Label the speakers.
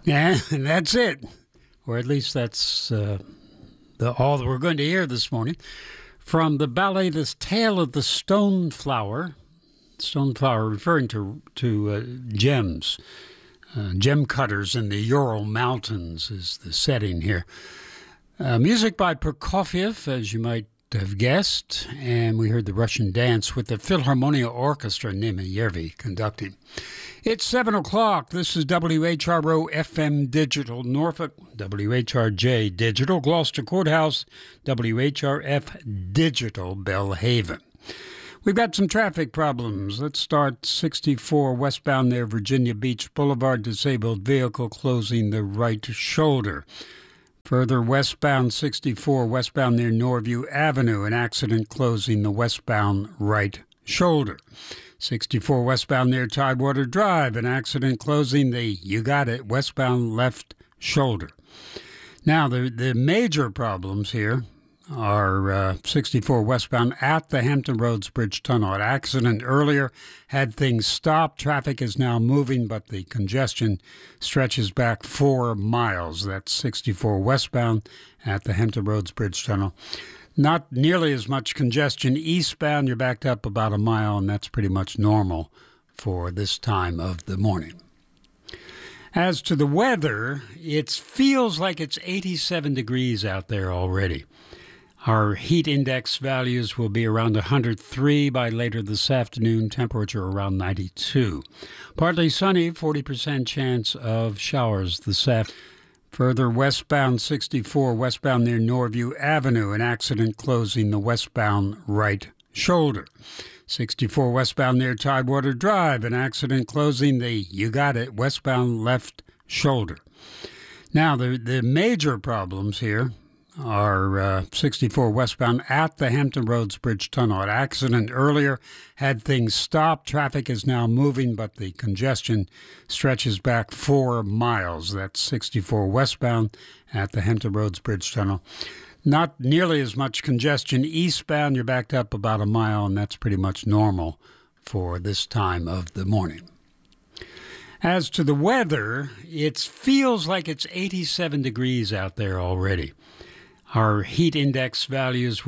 Speaker 1: Yeah, and that's it. Or at least that's all that we're going to hear this morning. From the ballet, This Tale of the Stone Flower. Stone flower referring to gems. Gem cutters in the Ural Mountains is the setting here. Music by Prokofiev, as you might have guessed, and we heard the Russian Dance with the Philharmonia Orchestra, Nima Yervi conducting. It's 7 o'clock. This is WHRO FM Digital Norfolk, WHRJ Digital Gloucester Courthouse, WHRF Digital Belhaven. We've got some traffic problems. Let's start 64 westbound near Virginia Beach Boulevard. Disabled vehicle closing the right shoulder. Further westbound 64 westbound near Norview Avenue. An accident closing the westbound right shoulder. 64 westbound near Tidewater Drive. An accident closing the, you got it, westbound left shoulder. Now, the major problems here are 64 westbound at the Hampton Roads Bridge Tunnel. An accident earlier had things stopped. Traffic is now moving, but the congestion stretches back 4 miles. That's 64 westbound at the Hampton Roads Bridge Tunnel. Not nearly as much congestion eastbound. You're backed up about a mile, and that's pretty much normal for this time of the morning. As to the weather, it feels like it's 87 degrees out there already. Our heat index values will be around 103 by later this afternoon, temperature around 92. Partly sunny, 40% chance of showers this afternoon. Further westbound 64 westbound near Norview Avenue, an accident closing the westbound right shoulder. 64 westbound near Tidewater Drive, an accident closing the, you got it, westbound left shoulder. Now, the major problems here are 64 westbound at the Hampton Roads Bridge Tunnel. An accident earlier had things stopped. Traffic is now moving, but the congestion stretches back 4 miles. That's 64 westbound at the Hampton Roads Bridge Tunnel. Not nearly as much congestion eastbound. You're backed up about a mile, and that's pretty much normal for this time of the morning. As to the weather, it feels like it's 87 degrees out there already. Our heat index values